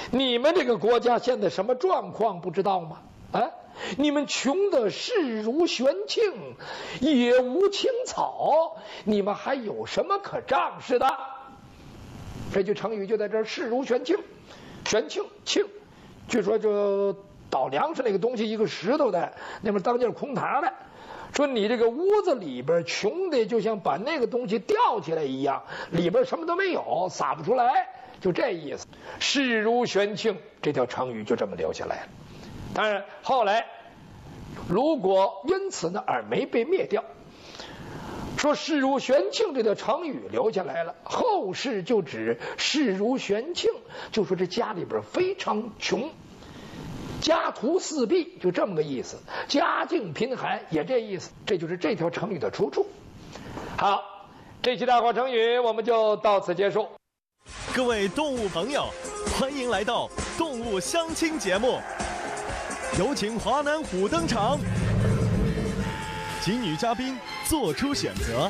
你们这个国家现在什么状况不知道吗？啊，你们穷的势如悬磬，也无青草，你们还有什么可仗势的？这句成语就在这儿，势如悬磬，悬磬磬，据说就倒粮食那个东西，一个石头的，那边当间空堂的。说你这个屋子里边穷的就像把那个东西吊起来一样，里边什么都没有，撒不出来，就这意思。势如悬磬这条成语就这么留下来了。当然后来鲁国因此呢而没被灭掉。说势如悬磬这条成语留下来了，后世就指势如悬磬，就说这家里边非常穷，家徒四壁，就这么个意思，家境贫寒也这意思，这就是这条成语的出处。好，这期大话成语我们就到此结束。 各位动物朋友，欢迎来到动物相亲节目，有请华南虎登场，请女嘉宾做出选择。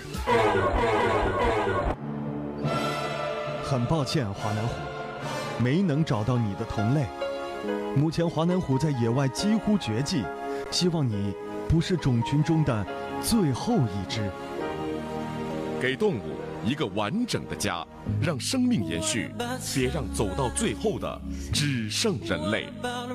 很抱歉，华南虎，没能找到你的同类。目前华南虎在野外几乎绝迹，希望你不是种群中的最后一只。 给动物一个完整的家，让生命延续，别让走到最后的只剩人类。